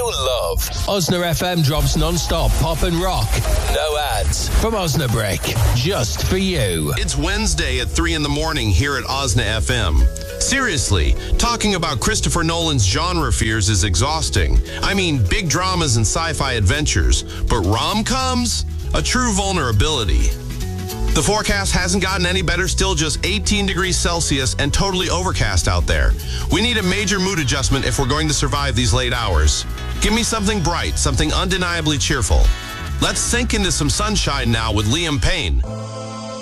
love. Osna FM drops non-stop pop and rock. No ads. From Osnabrick. Just for you. It's Wednesday at 3 in the morning here at Osna FM. Seriously, talking about Christopher Nolan's genre fears is exhausting. I mean, big dramas and sci-fi adventures. But rom-coms? A true vulnerability. The forecast hasn't gotten any better, still just 18 degrees Celsius and totally overcast out there. We need a major mood adjustment if we're going to survive these late hours. Give me something bright, something undeniably cheerful. Let's sink into some sunshine now with Liam Payne.